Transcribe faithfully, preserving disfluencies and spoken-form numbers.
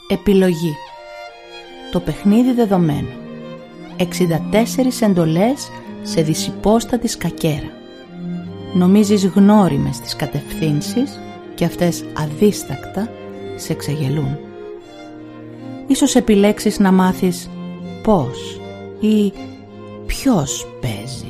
Επιλογή. Το παιχνίδι δεδομένο. εξήντα τέσσερις εντολές σε δυσυπόστατη σκακέρα. Νομίζεις γνώριμες τις κατευθύνσεις και αυτές αδίστακτα σε ξεγελούν. Ίσως επιλέξεις να μάθεις πώς ή ποιος παίζει.